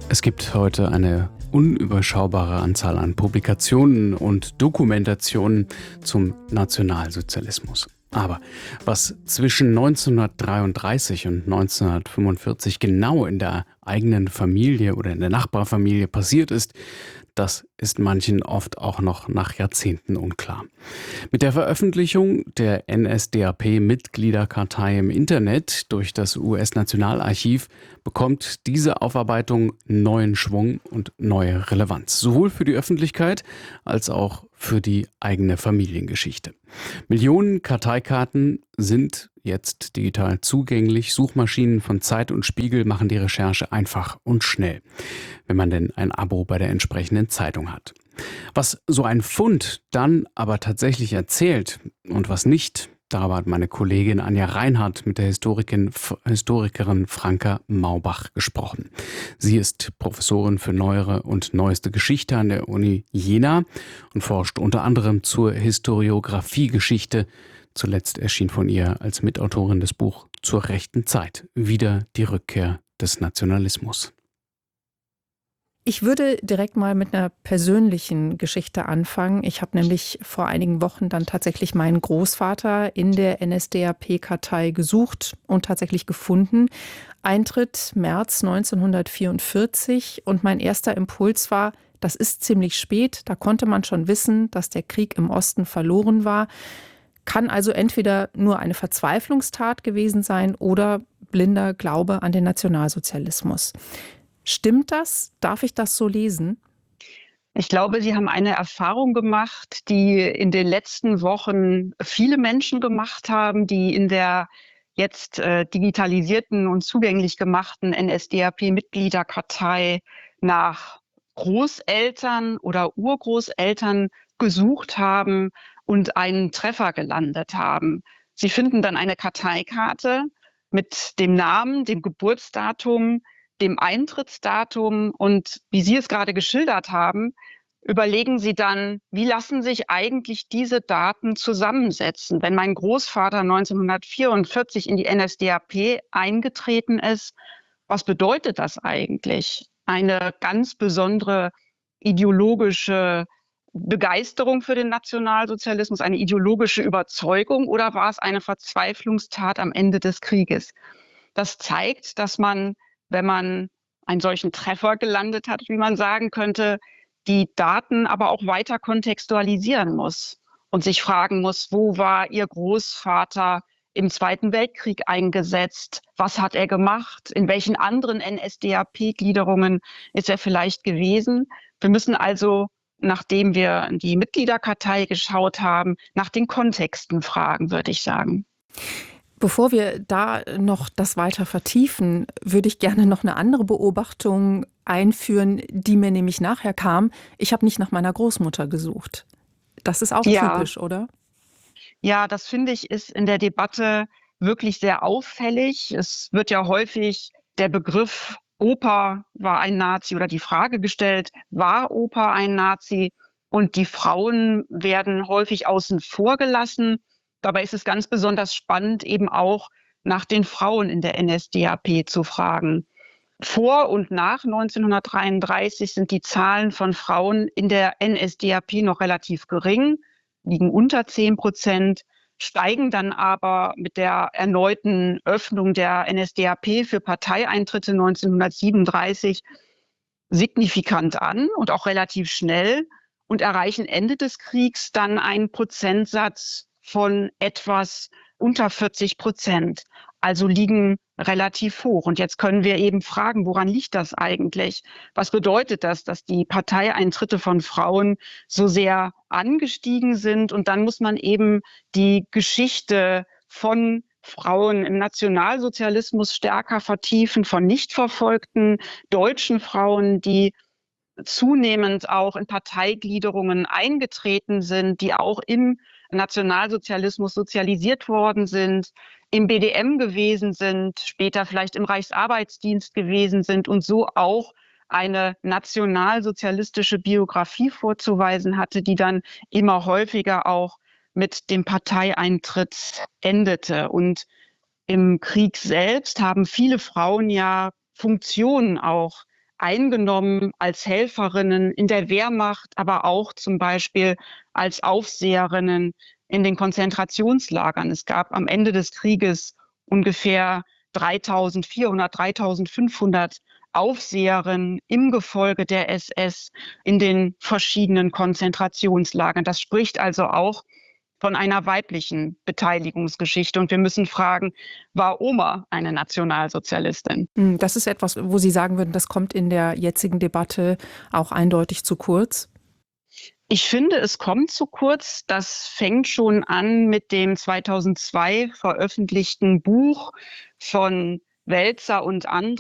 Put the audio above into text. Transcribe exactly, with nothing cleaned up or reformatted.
Es gibt heute eine unüberschaubare Anzahl an Publikationen und Dokumentationen zum Nationalsozialismus. Aber was zwischen neunzehnhundertdreiunddreißig und neunzehnhundertfünfundvierzig genau in der eigenen Familie oder in der Nachbarfamilie passiert ist, das ist manchen oft auch noch nach Jahrzehnten unklar. Mit der Veröffentlichung der N S D A P-Mitgliederkartei im Internet durch das U S-Nationalarchiv bekommt diese Aufarbeitung neuen Schwung und neue Relevanz, sowohl für die Öffentlichkeit als auch für die eigene Familiengeschichte. Millionen Karteikarten sind jetzt digital zugänglich. Suchmaschinen von Zeit und Spiegel machen die Recherche einfach und schnell, wenn man denn ein Abo bei der entsprechenden Zeitung hat. Was so ein Fund dann aber tatsächlich erzählt und was nicht, darüber hat meine Kollegin Anja Reinhardt mit der Historikerin, Historikerin Franka Maubach gesprochen. Sie ist Professorin für neuere und neueste Geschichte an der Uni Jena und forscht unter anderem zur Historiographiegeschichte. Zuletzt erschien von ihr als Mitautorin das Buch Zur rechten Zeit, wieder die Rückkehr des Nationalismus. Ich würde direkt mal mit einer persönlichen Geschichte anfangen. Ich habe nämlich vor einigen Wochen dann tatsächlich meinen Großvater in der N S D A P-Kartei gesucht und tatsächlich gefunden. Eintritt März neunzehnhundertvierundvierzig und mein erster Impuls war, das ist ziemlich spät, da konnte man schon wissen, dass der Krieg im Osten verloren war. Kann also entweder nur eine Verzweiflungstat gewesen sein oder blinder Glaube an den Nationalsozialismus. Stimmt das? Darf ich das so lesen? Ich glaube, Sie haben eine Erfahrung gemacht, die in den letzten Wochen viele Menschen gemacht haben, die in der jetzt äh, digitalisierten und zugänglich gemachten N S D A P-Mitgliederkartei nach Großeltern oder Urgroßeltern gesucht haben und einen Treffer gelandet haben. Sie finden dann eine Karteikarte mit dem Namen, dem Geburtsdatum, dem Eintrittsdatum und wie Sie es gerade geschildert haben, überlegen Sie dann, wie lassen sich eigentlich diese Daten zusammensetzen? Wenn mein Großvater neunzehnhundertvierundvierzig in die N S D A P eingetreten ist, was bedeutet das eigentlich? Eine ganz besondere ideologische Begeisterung für den Nationalsozialismus, eine ideologische Überzeugung oder war es eine Verzweiflungstat am Ende des Krieges? Das zeigt, dass man, wenn man einen solchen Treffer gelandet hat, wie man sagen könnte, die Daten aber auch weiter kontextualisieren muss und sich fragen muss, wo war Ihr Großvater im Zweiten Weltkrieg eingesetzt? Was hat er gemacht? In welchen anderen N S D A P-Gliederungen ist er vielleicht gewesen? Wir müssen also, nachdem wir in die Mitgliederkartei geschaut haben, nach den Kontexten fragen, würde ich sagen. Bevor wir da noch das weiter vertiefen, würde ich gerne noch eine andere Beobachtung einführen, die mir nämlich nachher kam. Ich habe nicht nach meiner Großmutter gesucht. Das ist auch Ja. typisch, oder? Ja, das finde ich, ist in der Debatte wirklich sehr auffällig. Es wird ja häufig der Begriff Opa war ein Nazi oder die Frage gestellt, war Opa ein Nazi? Und die Frauen werden häufig außen vor gelassen. Dabei ist es ganz besonders spannend, eben auch nach den Frauen in der N S D A P zu fragen. Vor und nach neunzehnhundertdreiunddreißig sind die Zahlen von Frauen in der N S D A P noch relativ gering, liegen unter zehn Prozent, steigen dann aber mit der erneuten Öffnung der N S D A P für Parteieintritte neunzehnhundertsiebenunddreißig signifikant an und auch relativ schnell und erreichen Ende des Kriegs dann einen Prozentsatz von etwas unter vierzig Prozent, also liegen relativ hoch. Und jetzt können wir eben fragen, woran liegt das eigentlich? Was bedeutet das, dass die Parteieintritte von Frauen so sehr angestiegen sind? Und dann muss man eben die Geschichte von Frauen im Nationalsozialismus stärker vertiefen, von nicht verfolgten deutschen Frauen, die zunehmend auch in Parteigliederungen eingetreten sind, die auch im Nationalsozialismus sozialisiert worden sind, im B D M gewesen sind, später vielleicht im Reichsarbeitsdienst gewesen sind und so auch eine nationalsozialistische Biografie vorzuweisen hatte, die dann immer häufiger auch mit dem Parteieintritt endete. Und im Krieg selbst haben viele Frauen ja Funktionen auch eingenommen als Helferinnen in der Wehrmacht, aber auch zum Beispiel als Aufseherinnen in den Konzentrationslagern. Es gab am Ende des Krieges ungefähr dreitausendvierhundert, dreitausendfünfhundert Aufseherinnen im Gefolge der S S in den verschiedenen Konzentrationslagern. Das spricht also auch von einer weiblichen Beteiligungsgeschichte. Und wir müssen fragen, war Oma eine Nationalsozialistin? Das ist etwas, wo Sie sagen würden, das kommt in der jetzigen Debatte auch eindeutig zu kurz? Ich finde, es kommt zu kurz. Das fängt schon an mit dem zweitausendzwei veröffentlichten Buch von Wälzer und anderen.